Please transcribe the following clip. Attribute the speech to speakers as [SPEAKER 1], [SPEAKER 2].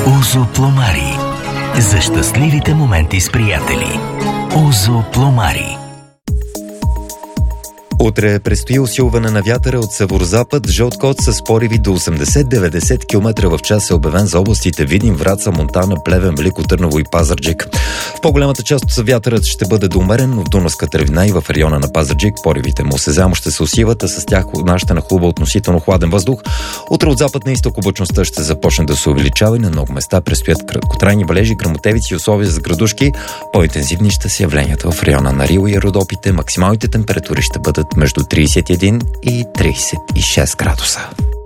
[SPEAKER 1] Узо Пломари. За щастливите моменти с приятели. Узо Пломари.
[SPEAKER 2] Утре предстои усилване на вятъра от северозапад. Жълт код с пориви до 80-90 км в час е обявен за областите Видин, Враца, Монтана, Плевен, Велико Търново и Пазарджик. В по-голямата част от вятърът ще бъде до умерен, но в Дунавската равнина и в района на Пазарджик поривите му осезаемо ще се усилват, а с тях нашата нахлуба относително хладен въздух. Утре от запад на изток облачността ще започне да се увеличава и на много места предстоят краткотрайни валежи, гръмотевици и условия за градушки. По-интензивни ще са явленията в района на Рила и Родопите. Максималните температури ще бъдат между 31 и 36 градуса.